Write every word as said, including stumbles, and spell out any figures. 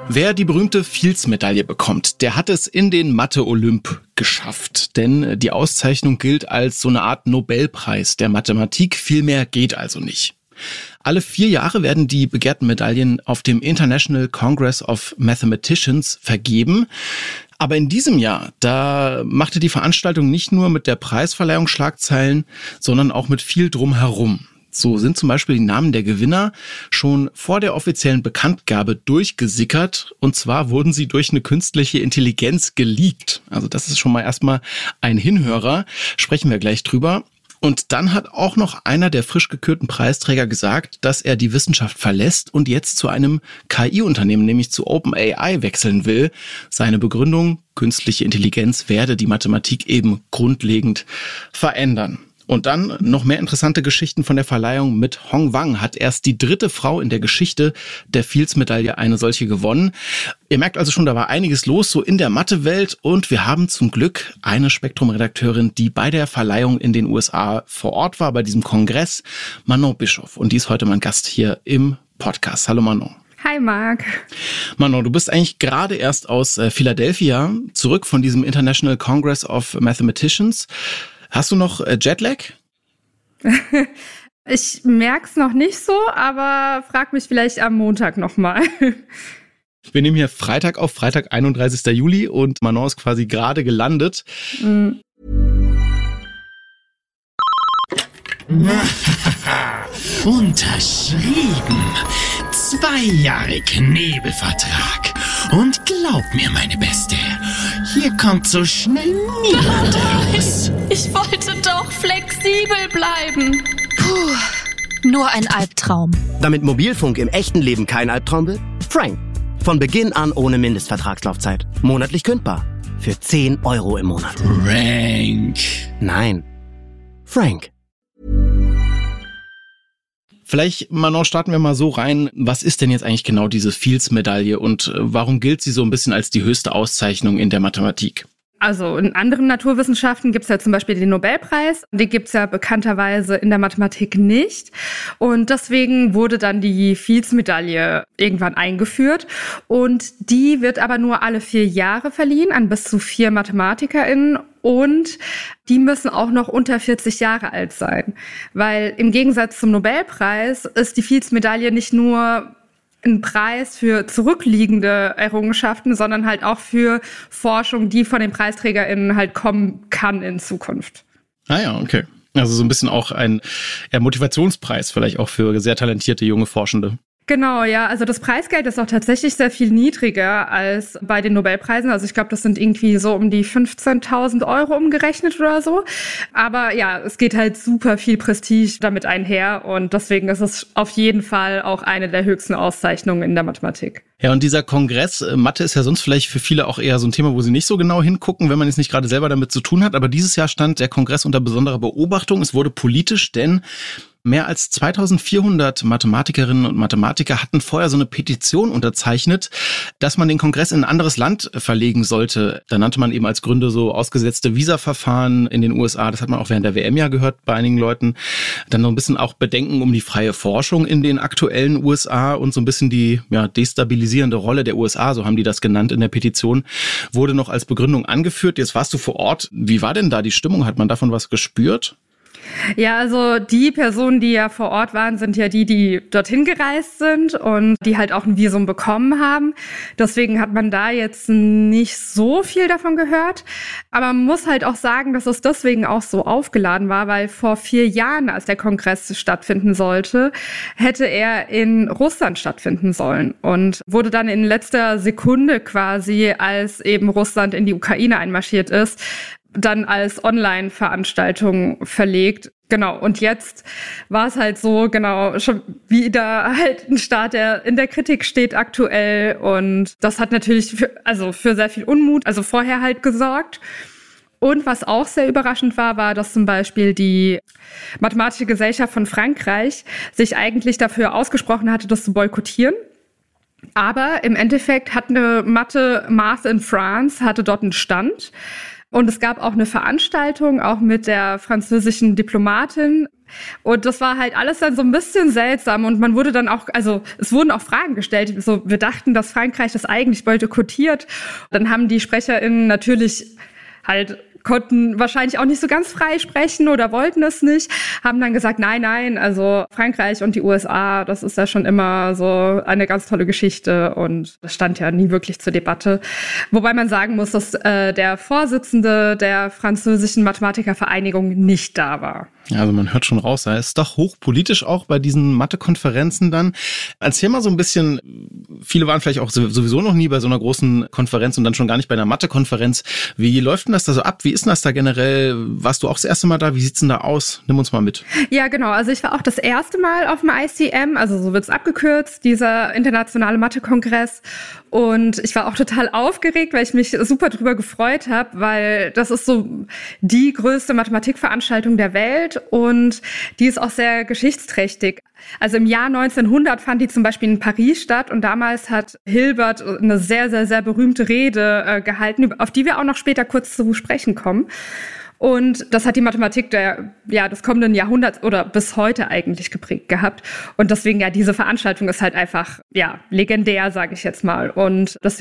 Wer die berühmte Fields-Medaille bekommt, der hat es in den Mathe-Olymp geschafft. Denn die Auszeichnung gilt als so eine Art Nobelpreis der Mathematik. Viel mehr geht also nicht. Alle vier Jahre werden die begehrten Medaillen auf dem International Congress of Mathematicians vergeben. Aber in diesem Jahr, da machte die Veranstaltung nicht nur mit der Preisverleihung Schlagzeilen, sondern auch mit viel drumherum. So sind zum Beispiel die Namen der Gewinner schon vor der offiziellen Bekanntgabe durchgesickert. Und zwar wurden sie durch eine künstliche Intelligenz geleakt. Also das ist schon mal erstmal ein Hinhörer. Sprechen wir gleich drüber. Und dann hat auch noch einer der frisch gekürten Preisträger gesagt, dass er die Wissenschaft verlässt und jetzt zu einem K I-Unternehmen, nämlich zu OpenAI, wechseln will. Seine Begründung: künstliche Intelligenz werde die Mathematik eben grundlegend verändern. Und dann noch mehr interessante Geschichten von der Verleihung. Mit Hong Wang hat erst die dritte Frau in der Geschichte der Fields-Medaille eine solche gewonnen. Ihr merkt also schon, da war einiges los, so in der Mathe-Welt. Und wir haben zum Glück eine Spektrum-Redakteurin, die bei der Verleihung in den U S A vor Ort war, bei diesem Kongress, Manon Bischoff. Und die ist heute mein Gast hier im Podcast. Hallo Manon. Hi Marc. Manon, du bist eigentlich gerade erst aus äh, Philadelphia zurück von diesem International Congress of Mathematicians. Hast du noch äh, Jetlag? Ich merk's noch nicht so, aber frag mich vielleicht am Montag nochmal. Wir nehmen hier Freitag auf, Freitag, einunddreißigster Juli, und Manon ist quasi gerade gelandet. Mhm. Unterschrieben. Zwei Jahre Knebelvertrag. Und glaub mir, meine Beste, hier kommt so schnell niemand raus. Ich wollte doch flexibel bleiben. Puh, nur ein Albtraum. Damit Mobilfunk im echten Leben kein Albtraum wird? Frank. Von Beginn an ohne Mindestvertragslaufzeit. Monatlich kündbar. Für zehn Euro im Monat. Frank. Nein. Frank. Vielleicht, Manon, starten wir mal so rein. Was ist denn jetzt eigentlich genau diese Fields-Medaille und warum gilt sie so ein bisschen als die höchste Auszeichnung in der Mathematik? Also in anderen Naturwissenschaften gibt es ja zum Beispiel den Nobelpreis. Den gibt es ja bekannterweise in der Mathematik nicht. Und deswegen wurde dann die Fields-Medaille irgendwann eingeführt. Und die wird aber nur alle vier Jahre verliehen an bis zu vier MathematikerInnen. Und die müssen auch noch unter vierzig Jahre alt sein. Weil im Gegensatz zum Nobelpreis ist die Fields-Medaille nicht nur ein Preis für zurückliegende Errungenschaften, sondern halt auch für Forschung, die von den PreisträgerInnen halt kommen kann in Zukunft. Ah ja, okay. Also so ein bisschen auch ein eher Motivationspreis vielleicht auch für sehr talentierte junge Forschende. Genau, ja. Also das Preisgeld ist auch tatsächlich sehr viel niedriger als bei den Nobelpreisen. Also ich glaube, das sind irgendwie so um die fünfzehntausend Euro umgerechnet oder so. Aber ja, es geht halt super viel Prestige damit einher. Und deswegen ist es auf jeden Fall auch eine der höchsten Auszeichnungen in der Mathematik. Ja, und dieser Kongress, äh, Mathe ist ja sonst vielleicht für viele auch eher so ein Thema, wo sie nicht so genau hingucken, wenn man jetzt nicht gerade selber damit zu tun hat. Aber dieses Jahr stand der Kongress unter besonderer Beobachtung. Es wurde politisch, denn mehr als zweitausendvierhundert Mathematikerinnen und Mathematiker hatten vorher so eine Petition unterzeichnet, dass man den Kongress in ein anderes Land verlegen sollte. Da nannte man eben als Gründe so ausgesetzte Visaverfahren in den U S A. Das hat man auch während der W M ja gehört bei einigen Leuten. Dann noch ein bisschen auch Bedenken um die freie Forschung in den aktuellen U S A und so ein bisschen die ja, destabilisierende Rolle der U S A, so haben die das genannt in der Petition, wurde noch als Begründung angeführt. Jetzt warst du vor Ort. Wie war denn da die Stimmung? Hat man davon was gespürt? Ja, also die Personen, die ja vor Ort waren, sind ja die, die dorthin gereist sind und die halt auch ein Visum bekommen haben. Deswegen hat man da jetzt nicht so viel davon gehört. Aber man muss halt auch sagen, dass es deswegen auch so aufgeladen war, weil vor vier Jahren, als der Kongress stattfinden sollte, hätte er in Russland stattfinden sollen und wurde dann in letzter Sekunde quasi, als eben Russland in die Ukraine einmarschiert ist, dann als Online-Veranstaltung verlegt. Genau, und jetzt war es halt so, genau, schon wieder halt ein Staat, der in der Kritik steht aktuell. Und das hat natürlich für, also für sehr viel Unmut, also vorher halt gesorgt. Und was auch sehr überraschend war, war, dass zum Beispiel die Mathematische Gesellschaft von Frankreich sich eigentlich dafür ausgesprochen hatte, das zu boykottieren. Aber im Endeffekt hat eine Mathe Math in France, hatte dort einen Stand. Und es gab auch eine Veranstaltung, auch mit der französischen Diplomatin Und das war halt alles dann so ein bisschen seltsam und man wurde dann auch, also es wurden auch Fragen gestellt. So, wir dachten, dass Frankreich das eigentlich boykottiert. Dann haben die SprecherInnen natürlich halt konnten wahrscheinlich auch nicht so ganz frei sprechen oder wollten es nicht, haben dann gesagt, nein, nein, also Frankreich und die U S A, das ist ja schon immer so eine ganz tolle Geschichte und das stand ja nie wirklich zur Debatte. Wobei man sagen muss, dass äh, der Vorsitzende der französischen Mathematikervereinigung nicht da war. Ja, also man hört schon raus, er ist doch hochpolitisch auch bei diesen Mathe-Konferenzen dann. Erzähl mal so ein bisschen, viele waren vielleicht auch sowieso noch nie bei so einer großen Konferenz und dann schon gar nicht bei einer Mathe-Konferenz. Wie läuft denn das da so ab? Wie ist denn das da generell? Warst du auch das erste Mal da? Wie sieht's denn da aus? Nimm uns mal mit. Ja, genau. Also ich war auch das erste Mal auf dem I C M, also so wird's abgekürzt, dieser internationale Mathe-Kongress. Und ich war auch total aufgeregt, weil ich mich super drüber gefreut habe, weil das ist so die größte Mathematikveranstaltung der Welt und die ist auch sehr geschichtsträchtig. Also im Jahr neunzehnhundert fand die zum Beispiel in Paris statt und damals hat Hilbert eine sehr, sehr, sehr berühmte Rede äh, gehalten, auf die wir auch noch später kurz zu sprechen kommen. Und das hat die Mathematik der, ja, des kommenden Jahrhunderts oder bis heute eigentlich geprägt gehabt. Und deswegen, ja, diese Veranstaltung ist halt einfach, ja, legendär, sage ich jetzt mal. Und deswegen